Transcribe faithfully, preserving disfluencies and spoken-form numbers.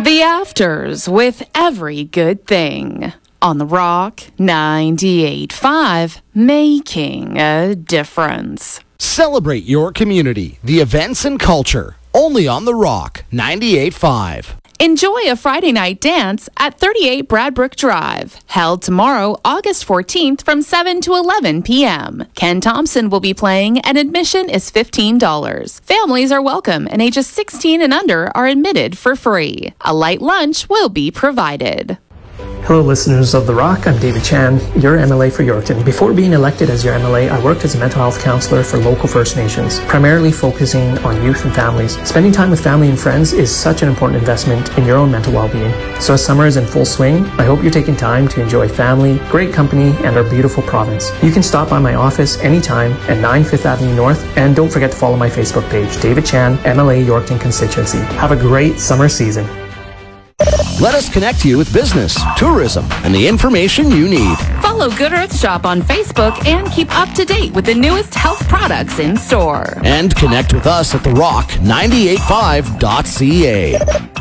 The Afters with Every Good Thing on The Rock ninety-eight point five, making a difference. Celebrate your community, the events and culture, only on The Rock ninety-eight point five. Enjoy a Friday night dance at thirty-eight Bradbrook Drive, held tomorrow, August fourteenth from seven to eleven p.m. Ken Thompson will be playing and admission is fifteen dollars. Families are welcome and ages sixteen and under are admitted for free. A light lunch will be provided. Hello listeners of The Rock, I'm David Chan, your M L A for Yorkton. Before being elected as your M L A, I worked as a mental health counselor for local First Nations, primarily focusing on youth and families. Spending time with family and friends is such an important investment in your own mental well-being. So as summer is in full swing, I hope you're taking time to enjoy family, great company, and our beautiful province. You can stop by my office anytime at nine Fifth Avenue North, and don't forget to follow my Facebook page, David Chan, M L A Yorkton Constituency. Have a great summer season. Let us connect you with business, tourism, and the information you need. Follow Good Earth Shop on Facebook and keep up to date with the newest health products in store. And connect with us at the rock ninety-eight point five dot c a.